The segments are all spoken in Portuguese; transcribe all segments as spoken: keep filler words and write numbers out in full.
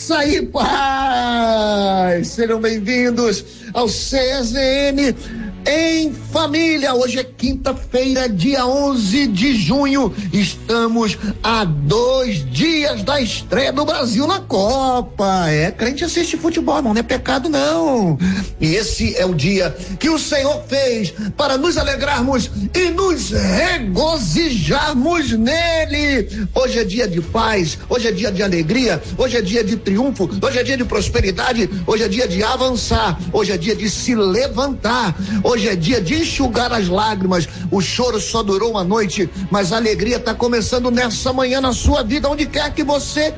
Graça e paz! Sejam bem-vindos ao C S N em família. Hoje é quinta-feira, dia onze de junho. Estamos a dois dias da estreia do Brasil na Copa. É, crente assiste futebol, não é pecado não. E esse é o dia que o Senhor fez para nos alegrarmos e nos regozijarmos nele. Hoje é dia de paz, hoje é dia de alegria, hoje é dia de triunfo, hoje é dia de prosperidade, hoje é dia de avançar, hoje é dia de se levantar, hoje é dia de enxugar as lágrimas. O choro só durou uma noite, mas a alegria está começando nessa manhã na sua vida, onde quer que você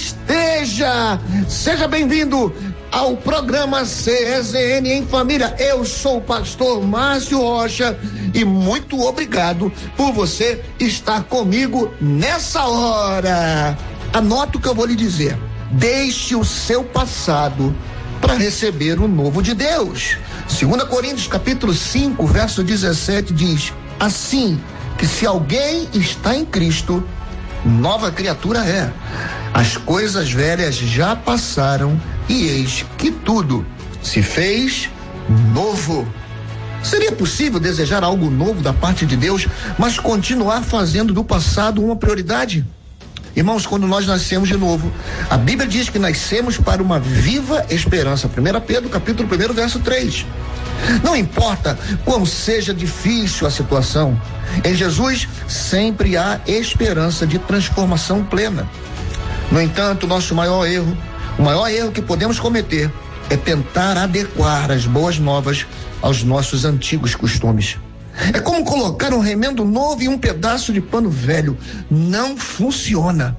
esteja. Seja bem-vindo ao programa C S N em família. Eu sou o pastor Márcio Rocha e muito obrigado por você estar comigo nessa hora. Anota o que eu vou lhe dizer. Deixe o seu passado para receber o novo de Deus. Segunda Coríntios capítulo cinco, verso dezessete diz: assim que se alguém está em Cristo, nova criatura é. As coisas velhas já passaram e eis que tudo se fez novo. Seria possível desejar algo novo da parte de Deus, mas continuar fazendo do passado uma prioridade? Irmãos, quando nós nascemos de novo, a Bíblia diz que nascemos para uma viva esperança. primeira Pedro, capítulo um, verso três. Não importa quão seja difícil a situação, em Jesus sempre há esperança de transformação plena. No entanto, o nosso maior erro, o maior erro que podemos cometer é tentar adequar as boas novas aos nossos antigos costumes. É como colocar um remendo novo em um pedaço de pano velho. Não funciona.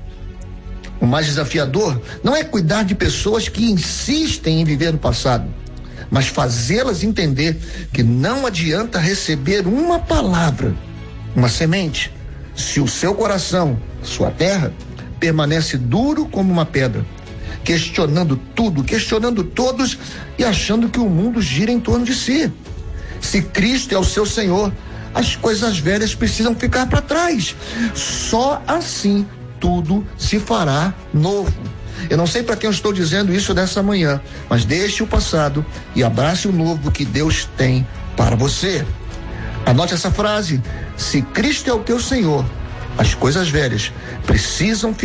O mais desafiador não é cuidar de pessoas que insistem em viver no passado, mas fazê-las entender que não adianta receber uma palavra, uma semente, se o seu coração, sua terra, permanece duro como uma pedra, questionando tudo, questionando todos e achando que o mundo gira em torno de si. Se Cristo é o seu Senhor, as coisas velhas precisam ficar para trás. Só assim tudo se fará novo. Eu não sei para quem eu estou dizendo isso dessa manhã, mas deixe o passado e abrace o novo que Deus tem para você. Anote essa frase: se Cristo é o teu Senhor, as coisas velhas precisam ficar